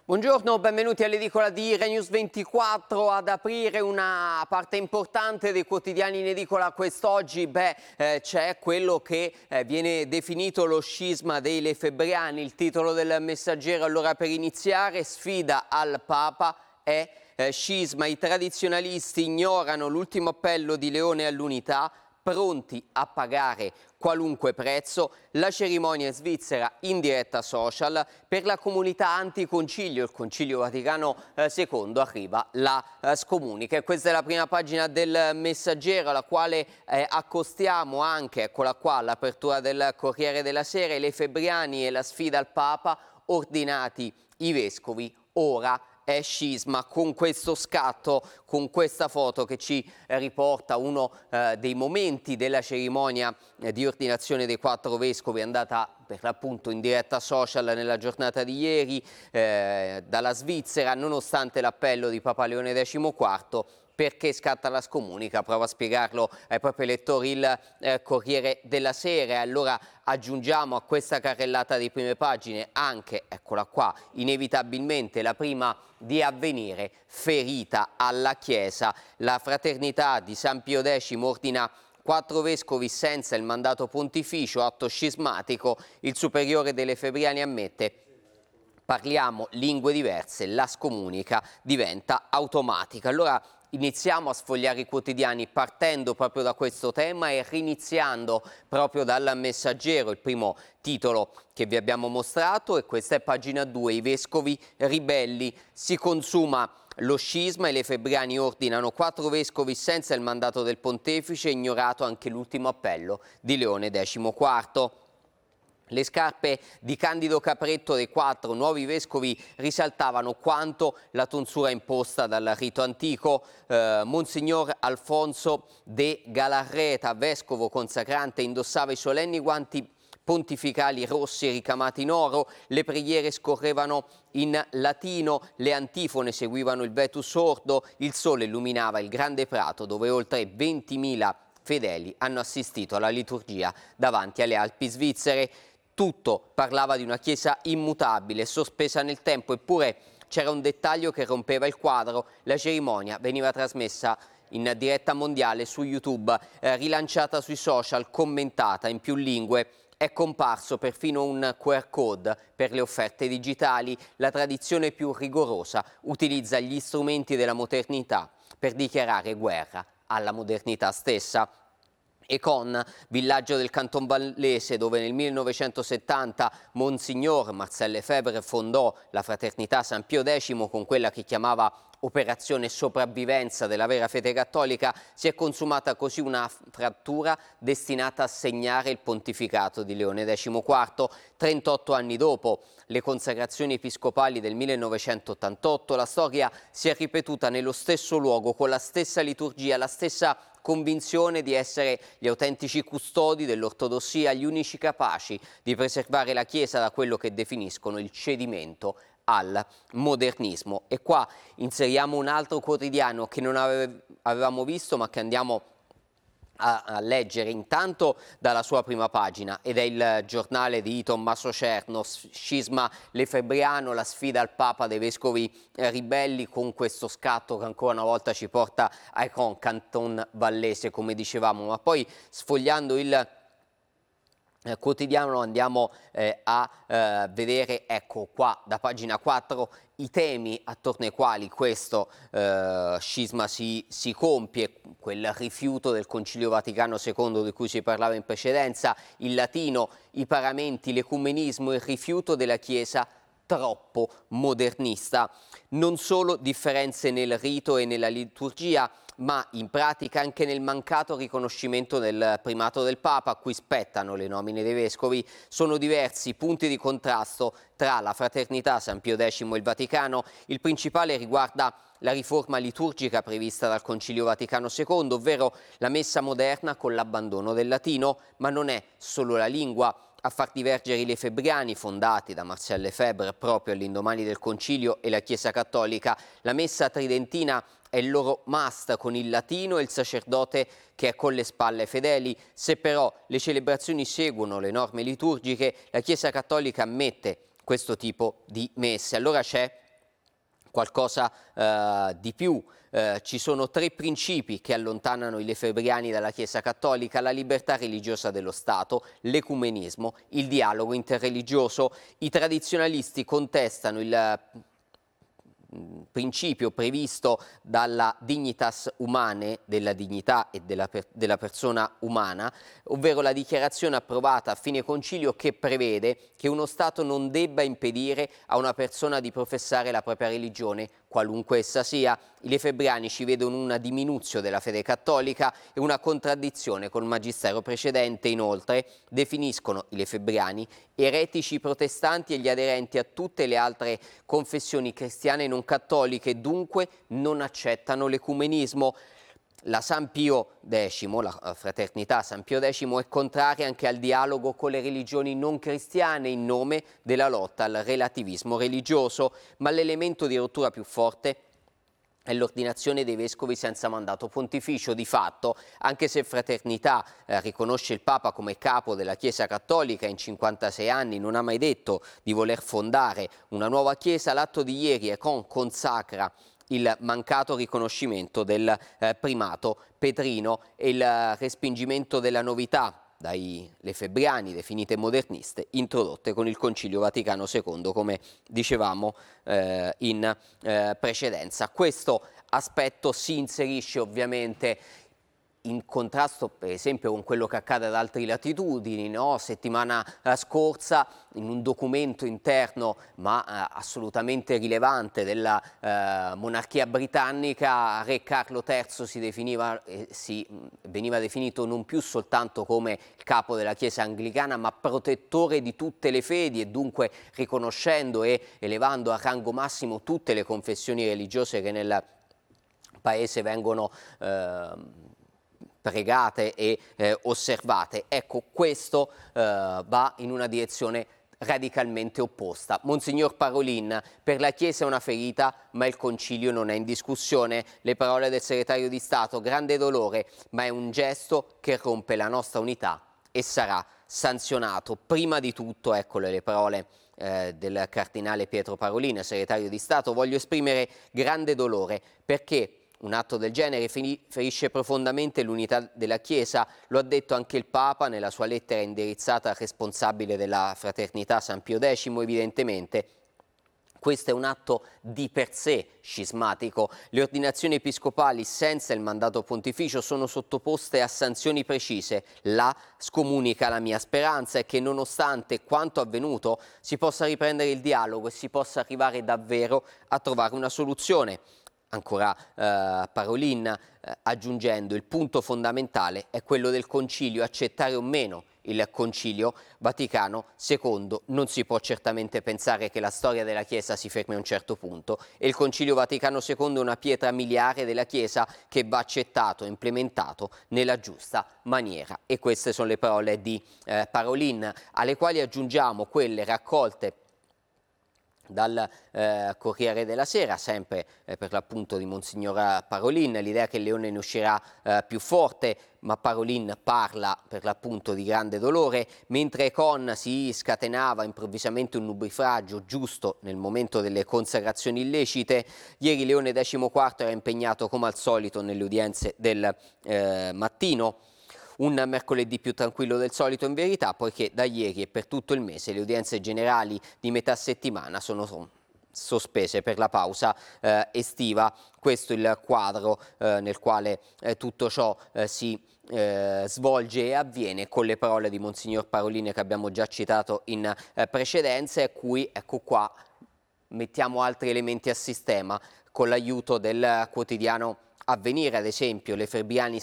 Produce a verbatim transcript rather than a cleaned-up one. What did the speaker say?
Buongiorno, benvenuti all'edicola di RaiNews ventiquattro. Ad aprire una parte importante dei quotidiani in edicola quest'oggi, beh, eh, c'è quello che eh, viene definito lo scisma dei lefebbriani. Il titolo del Messaggero, allora, per iniziare: sfida al Papa è eh, scisma. I tradizionalisti ignorano l'ultimo appello di Leone all'unità, pronti a pagare qualunque prezzo. La cerimonia svizzera in diretta social. Per la comunità anticoncilio, il Concilio Vaticano eh, secondo, arriva la eh, scomunica. E questa è la prima pagina del Messaggero, alla quale eh, accostiamo anche, eccola qua, l'apertura del Corriere della Sera: i lefebbriani e la sfida al Papa, ordinati i vescovi, ora è scisma. Con questo scatto, con questa foto che ci eh, riporta uno eh, dei momenti della cerimonia eh, di ordinazione dei quattro vescovi, andata per l'appunto in diretta social nella giornata di ieri eh, dalla Svizzera, nonostante l'appello di Papa Leone quindici. Perché scatta la scomunica? Prova a spiegarlo ai propri lettori il eh, Corriere della Sera. E allora aggiungiamo a questa carrellata di prime pagine anche, eccola qua, inevitabilmente la prima di Avvenire: ferita alla Chiesa. La fraternità di San Pio X ordina quattro vescovi senza il mandato pontificio, atto scismatico. Il superiore dei lefebbriani ammette: parliamo lingue diverse, la scomunica diventa automatica. Allora iniziamo a sfogliare i quotidiani partendo proprio da questo tema e riniziando proprio dal Messaggero. Il primo titolo che vi abbiamo mostrato, e questa è pagina due: i vescovi ribelli. Si consuma lo scisma, i lefebbriani ordinano quattro vescovi senza il mandato del pontefice, ignorato anche l'ultimo appello di Leone quindici. Le scarpe di Candido Capretto dei quattro nuovi vescovi risaltavano quanto la tonsura imposta dal rito antico. Eh, Monsignor Alfonso de Galarreta, vescovo consacrante, indossava i solenni guanti pontificali rossi ricamati in oro. Le preghiere scorrevano in latino, le antifone seguivano il Vetus Ordo. Il sole illuminava il grande prato, dove oltre ventimila fedeli hanno assistito alla liturgia davanti alle Alpi svizzere. Tutto parlava di una chiesa immutabile, sospesa nel tempo, eppure c'era un dettaglio che rompeva il quadro: la cerimonia veniva trasmessa in diretta mondiale su YouTube, eh, rilanciata sui social, commentata in più lingue. È comparso perfino un Q R code per le offerte digitali. La tradizione più rigorosa utilizza gli strumenti della modernità per dichiarare guerra alla modernità stessa. Econ, villaggio del Canton Vallese, dove nel millenovecentosettanta Monsignor Marcel Lefebvre fondò la fraternità San Pio X con quella che chiamava Operazione Sopravvivenza della vera fede cattolica, si è consumata così una frattura destinata a segnare il pontificato di Leone quindici. trentotto anni dopo le consacrazioni episcopali del millenovecentottantotto, la storia si è ripetuta nello stesso luogo, con la stessa liturgia, la stessa convinzione di essere gli autentici custodi dell'ortodossia, gli unici capaci di preservare la Chiesa da quello che definiscono il cedimento al modernismo. E qua inseriamo un altro quotidiano che non ave- avevamo visto, ma che andiamo a, a leggere intanto dalla sua prima pagina, ed è il giornale di Tommaso Cerno: scisma lefebbriano, la sfida al Papa dei vescovi eh, ribelli, con questo scatto che ancora una volta ci porta a Econ, Canton Vallese, come dicevamo. Ma poi, sfogliando il Eh, quotidiano, andiamo eh, a eh, vedere, ecco qua, da pagina quattro, i temi attorno ai quali questo eh, scisma si, si compie: quel rifiuto del Concilio Vaticano secondo di cui si parlava in precedenza, il latino, i paramenti, l'ecumenismo, il rifiuto della Chiesa troppo modernista. Non solo differenze nel rito e nella liturgia, ma in pratica anche nel mancato riconoscimento del primato del Papa, a cui spettano le nomine dei vescovi. Sono diversi punti di contrasto tra la fraternità San Pio X e il Vaticano. Il principale riguarda la riforma liturgica prevista dal Concilio Vaticano secondo, ovvero la messa moderna con l'abbandono del latino. Ma non è solo la lingua a far divergere i lefebbriani, fondati da Marcel Lefebvre proprio all'indomani del Concilio, e la Chiesa Cattolica. La messa tridentina è il loro must, con il latino e il sacerdote che è con le spalle ai fedeli. Se però le celebrazioni seguono le norme liturgiche, la Chiesa Cattolica ammette questo tipo di messe. Allora c'è qualcosa eh, di più. Eh, ci sono tre principi che allontanano i lefebvriani dalla Chiesa Cattolica: la libertà religiosa dello Stato, l'ecumenismo, il dialogo interreligioso. I tradizionalisti contestano il principio previsto dalla dignitas humanae, della dignità e della, per, della persona umana, ovvero la dichiarazione approvata a fine concilio che prevede che uno Stato non debba impedire a una persona di professare la propria religione, qualunque essa sia. I lefebvriani ci vedono una diminuzione della fede cattolica e una contraddizione col magistero precedente. Inoltre definiscono i lefebvriani eretici protestanti e gli aderenti a tutte le altre confessioni cristiane non cattoliche, dunque non accettano l'ecumenismo. La San Pio X, la fraternità San Pio X, è contraria anche al dialogo con le religioni non cristiane in nome della lotta al relativismo religioso, ma l'elemento di rottura più forte è l'ordinazione dei vescovi senza mandato pontificio. Di fatto, anche se Fraternità eh, riconosce il Papa come capo della Chiesa Cattolica, in cinquantasei anni non ha mai detto di voler fondare una nuova Chiesa, l'atto di ieri Econ consacra il mancato riconoscimento del eh, primato petrino e il respingimento della novità dai lefebvriani, definite moderniste, introdotte con il Concilio Vaticano secondo, come dicevamo eh, in eh, precedenza. Questo aspetto si inserisce ovviamente in contrasto per esempio con quello che accade ad altre latitudini, no? Settimana scorsa in un documento interno ma eh, assolutamente rilevante della eh, monarchia britannica, Re Carlo terzo si, definiva, eh, si veniva definito non più soltanto come il capo della Chiesa anglicana ma protettore di tutte le fedi, e dunque riconoscendo e elevando a rango massimo tutte le confessioni religiose che nel paese vengono eh, pregate e eh, osservate. Ecco, questo eh, va in una direzione radicalmente opposta. Monsignor Parolin: per la Chiesa è una ferita, ma il Concilio non è in discussione. Le parole del segretario di Stato: grande dolore, ma è un gesto che rompe la nostra unità e sarà sanzionato. Prima di tutto, eccole le parole eh, del cardinale Pietro Parolin, segretario di Stato: voglio esprimere grande dolore perché un atto del genere ferisce profondamente l'unità della Chiesa. Lo ha detto anche il Papa nella sua lettera indirizzata al responsabile della fraternità San Pio X. Evidentemente questo è un atto di per sé scismatico. Le ordinazioni episcopali senza il mandato pontificio sono sottoposte a sanzioni precise. La scomunica la mia speranza è che nonostante quanto avvenuto si possa riprendere il dialogo e si possa arrivare davvero a trovare una soluzione. Ancora eh, Parolin eh, aggiungendo: il punto fondamentale è quello del Concilio, accettare o meno il Concilio Vaticano secondo. Non si può certamente pensare che la storia della Chiesa si fermi a un certo punto, e il Concilio Vaticano secondo è una pietra miliare della Chiesa che va accettato e implementato nella giusta maniera. E queste sono le parole di eh, Parolin, alle quali aggiungiamo quelle raccolte dal eh, Corriere della Sera, sempre eh, per l'appunto di Monsignor Parolin, l'idea che il leone ne uscirà eh, più forte, ma Parolin parla per l'appunto di grande dolore. Mentre Econ si scatenava improvvisamente un nubifragio giusto nel momento delle consacrazioni illecite, ieri Leone quattordici era impegnato come al solito nelle udienze del eh, mattino. Un mercoledì più tranquillo del solito in verità, poiché da ieri e per tutto il mese le udienze generali di metà settimana sono sospese per la pausa eh, estiva. Questo è il quadro eh, nel quale eh, tutto ciò eh, si eh, svolge e avviene, con le parole di Monsignor Parolin che abbiamo già citato in eh, precedenza, e a cui, ecco qua, mettiamo altri elementi a sistema con l'aiuto del quotidiano Avvenire. Ad esempio, lefebvriani